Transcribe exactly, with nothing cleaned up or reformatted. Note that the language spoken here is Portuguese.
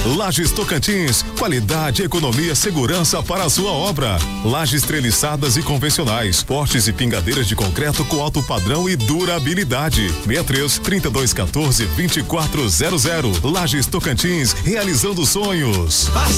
Lajes Tocantins, qualidade, economia, segurança para a sua obra. Lajes treliçadas e convencionais, portes e pingadeiras de concreto com alto padrão e durabilidade. seis três, trinta e dois, quatorze, vinte e quatro zero zero. Lajes Tocantins, realizando sonhos.